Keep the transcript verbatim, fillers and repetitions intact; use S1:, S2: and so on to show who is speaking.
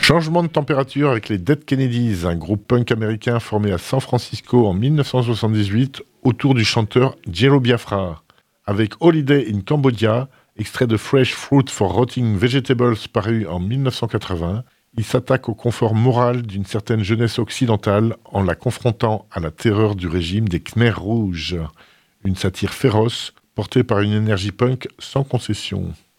S1: Changement de température avec les Dead Kennedys, un groupe punk américain formé à San Francisco en mille neuf cent soixante-dix-huit autour du chanteur Jello Biafra. Avec Holiday in Cambodia, extrait de Fresh Fruit for Rotting Vegetables paru en mille neuf cent quatre-vingts, il s'attaque au confort moral d'une certaine jeunesse occidentale en la confrontant à la terreur du régime des Khmers rouges. Une satire féroce portée par une énergie punk sans concession.